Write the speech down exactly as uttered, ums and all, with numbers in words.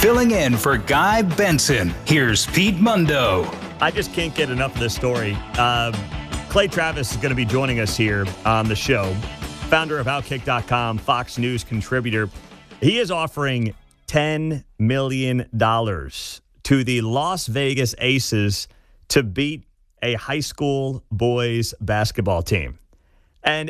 Filling in for Guy Benson, here's Pete Mundo. I just can't get enough of this story. Uh, Clay Travis is going to be joining us here on the show. Founder of Outkick dot com, Fox News contributor. He is offering ten million dollars to the Las Vegas Aces to beat a high school boys basketball team. And